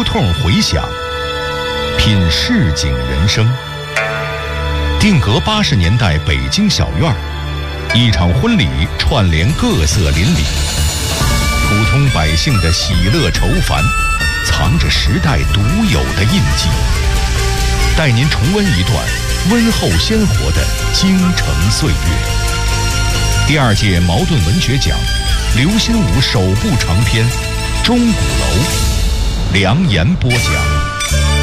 痛回响，品市井人生。定格80年代北京小院，一场婚礼串联各色邻里，普通百姓的喜乐愁烦，藏着时代独有的印记。带您重温一段温厚鲜活的京城岁月。第2届茅盾文学奖刘心武首部长篇《钟鼓楼》，梁岩播讲。